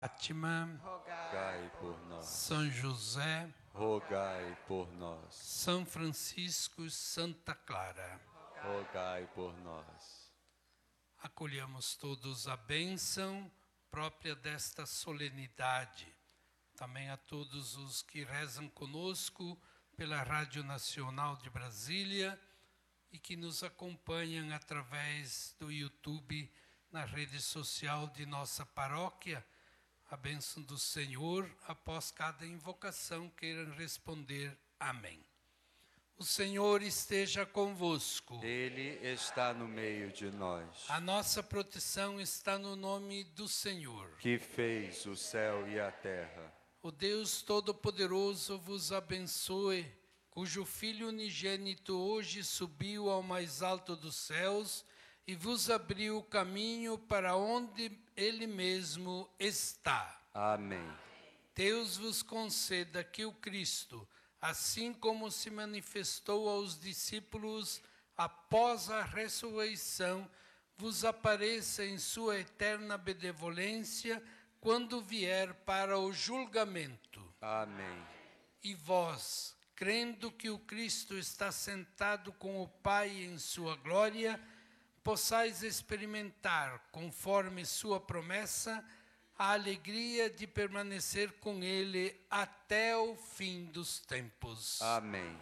Fátima, rogai por nós. São José, Rogai por nós. São Francisco e Santa Clara. Rogai por nós. Acolhamos todos a bênção própria desta solenidade. Também a todos os que rezam conosco pela Rádio Nacional de Brasília e que nos acompanham através do YouTube, na rede social de nossa paróquia. A bênção do Senhor, após cada invocação, queiram responder amém. O Senhor esteja convosco. Ele está no meio de nós. A nossa proteção está no nome do Senhor, Que fez o céu e a terra. O Deus Todo-Poderoso vos abençoe, cujo Filho unigênito hoje subiu ao mais alto dos céus e vos abriu o caminho para onde Ele mesmo está. Amém. Deus vos conceda que o Cristo, assim como se manifestou aos discípulos após a ressurreição, vos apareça em sua eterna benevolência quando vier para o julgamento. Amém. E vós, crendo que o Cristo está sentado com o Pai em sua glória, possais experimentar, conforme sua promessa, a alegria de permanecer com Ele até o fim dos tempos. Amém.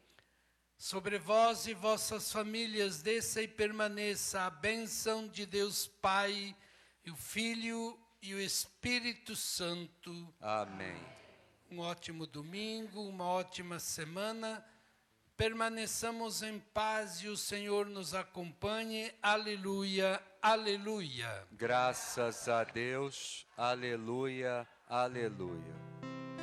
Sobre vós e vossas famílias desça e permaneça a bênção de Deus Pai, e o Filho e o Espírito Santo. Amém. Um ótimo domingo, uma ótima semana. Permaneçamos em paz e o Senhor nos acompanhe. Aleluia, aleluia. Graças a Deus. Aleluia, aleluia.